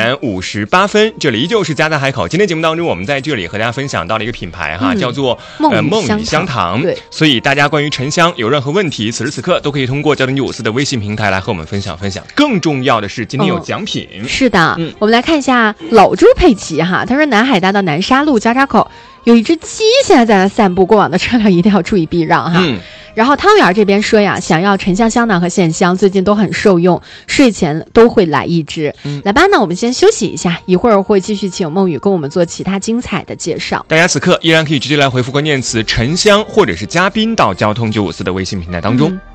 58分，这里依旧是家在海口。今天节目当中，我们在这里和大家分享到了一个品牌哈，叫做梦雨香堂。 对， 所以大家关于沉香有任何问题，此时此刻都可以通过交通954的微信平台来和我们分享。更重要的是，今天有奖品。 是的，我们来看一下老朱佩奇哈，他说南海大道南沙路交叉口有一只鸡现在在那散步，过往的车辆一定要注意避让哈。然后汤圆这边说呀，想要沉香香囊和线香，最近都很受用，睡前都会来一支。来吧，那我们先休息一下，一会儿会继续请梦雨跟我们做其他精彩的介绍。 大家此刻依然可以直接来回复关键词沉香或者是嘉宾到交通954的微信平台当中。